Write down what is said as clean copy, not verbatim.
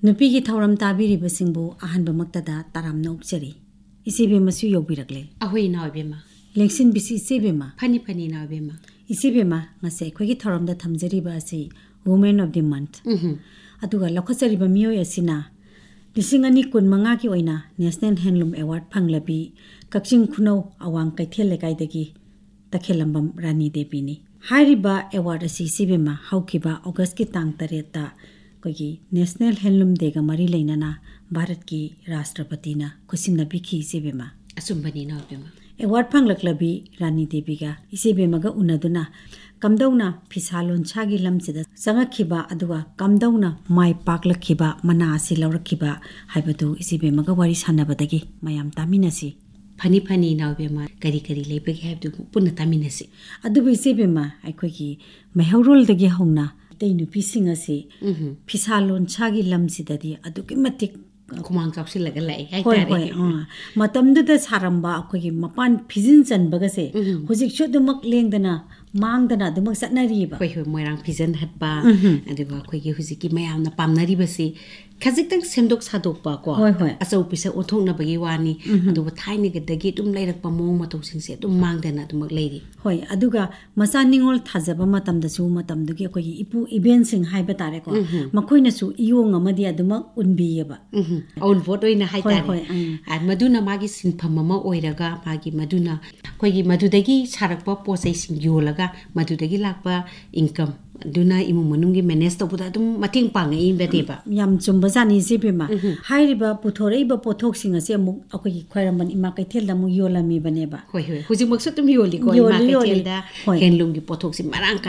नुपीगी थौरम ताबीरिबसिंबु अहनबमक्तदा तारामना उपचरी इसीबेमसु योबिरकले Ahoi नावेमा लेक्सिन BC इसीबेमा funny नावेमा इसीबेमा ngase khogi thoramda thamjariba asi women of the month aduga lokhachariba miyoy asina lisingani kunmanga ki oina national handloom award phanglabi kakching khunau awang kaithel lekai dagi takhelambam rani devi ni hairiba award asi sibema haukiba august ki tang 3 ta kogi national handloom day ga mari leinana bharat ki rashtrapati na khusimna bikhi sibema asumbani naवेमा award phanglaklabi rani devi ga isibema ga unaduna kamdauna phisalon chagi lamchida sangakhiba aduga kamdauna mai paklakhiba mana asi laurakhiba haibadu isibema ga wari sanabadagi mayam taminasi funny नावेमा करी लेबगे हाबदु पुन्ना तामिनसी अदुबु इसबेमा आइखोगी महौरोल दगी हौना तैनु fishing असे फिसालोन छागी लमसिददी अदुकी मतिक खुमांग चाउसिलगा लाई हाइतारे मतमदुदा सारंबा अखोगी मपान फिजिन चनबगसे हुजिक छुदुमक लेंगदना मांगदना दुमक सटनरीबा होय Moirang fission हटबा अदुगा अखोगी हुजिकी मयामना पामनरीबसी खजिक्तंग सेमदोक सादोकपा को असौ पिसा ओथोंनबगी वानी अदुबा थाइनिगदगी तुम लैरकपा मोंग मतौसिंगसे तुम मांगदना दुमक Larry होय अदुगा मसा निंगोल थाजबा मतमदसु मतमदुगी अखोगी इपु इवेंट सिंग हाइबा तारे को मखोइनसु इयोंग अमदि अदुमक उनबियबा ओन वोट ओइना हाइतारे आ मदुना मागी सिनफम अमा ओइरगा मागी मदुना अखोगी मदुदगी सारकपा पोसै सिंग योलगा मदुदगी लाकपा इनकम दुना इमु मनुंगी मैनेज तबुदा दुम मथिंग पांगे इनबेदेबा याम चुंबजानी जेबेमा हाइरिबा पुथोरैबा पोथोकसिंग असे अमुक अखोगी खैरमन इमा कैथेलदा मु योलामी बनेबा होय हुजिमक्सु तुम योली को इमा कैथेलदा हैंडलूम की पोथोकसि मरांग